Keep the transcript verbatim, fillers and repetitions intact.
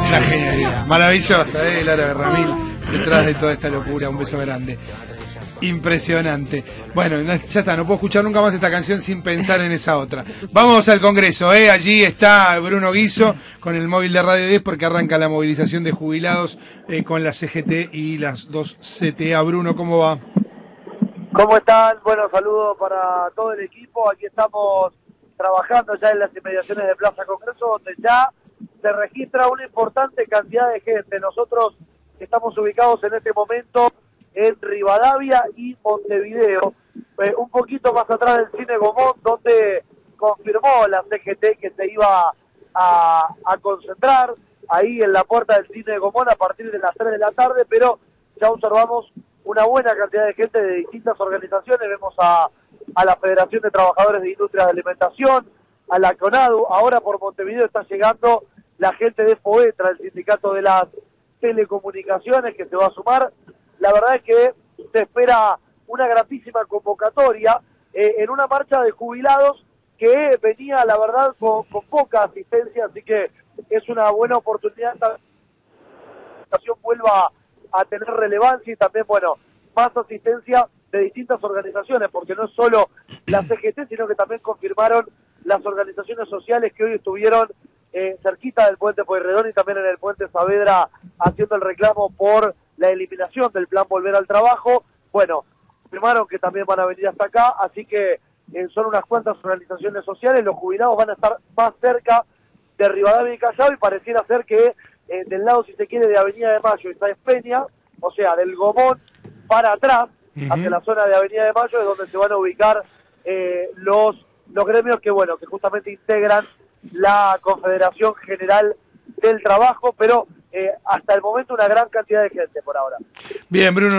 Una genialidad. Maravillosa, ¿eh? Lara Berramil, detrás de toda esta locura. Un beso grande. Impresionante. Bueno, ya está, no puedo escuchar nunca más esta canción sin pensar en esa otra. Vamos al Congreso, ¿eh? Allí está Bruno Guiso con el móvil de Radio diez porque arranca la movilización de jubilados eh, con la C G T y las dos C T A. Bruno, ¿cómo va? ¿Cómo están? Bueno, saludos para todo el equipo. Aquí estamos trabajando ya en las inmediaciones de Plaza Congreso, donde ya se registra una importante cantidad de gente. Nosotros estamos ubicados en este momento en Rivadavia y Montevideo, eh, un poquito más atrás del Cine Gomón, donde confirmó la C G T que se iba a, a concentrar ahí en la puerta del Cine Gomón a partir de las tres de la tarde, pero ya observamos una buena cantidad de gente de distintas organizaciones. Vemos a, a la Federación de Trabajadores de Industria de Alimentación, a la CONADU. Ahora por Montevideo está llegando la gente de FOETRA, el sindicato de las telecomunicaciones, que se va a sumar. La verdad es que se espera una grandísima convocatoria eh, en una marcha de jubilados que venía, la verdad, con, con poca asistencia, así que es una buena oportunidad que la situación vuelva a tener relevancia y también, bueno, más asistencia de distintas organizaciones, porque no es solo la C G T, sino que también confirmaron las organizaciones sociales que hoy estuvieron eh, cerquita del puente Pueyrredón y también en el puente Saavedra haciendo el reclamo por la eliminación del plan Volver al Trabajo. Bueno, confirmaron que también van a venir hasta acá, así que eh, son unas cuantas organizaciones sociales. Los jubilados van a estar más cerca de Rivadavia y Callao y pareciera ser que eh, del lado, si se quiere, de Avenida de Mayo y Sáenz Peña, o sea, del Gomón para atrás, uh-huh, hacia la zona de Avenida de Mayo, es donde se van a ubicar eh, los, los gremios que, bueno, que justamente integran la Confederación General del Trabajo, pero eh, hasta el momento una gran cantidad de gente por ahora. Bien, Bruno.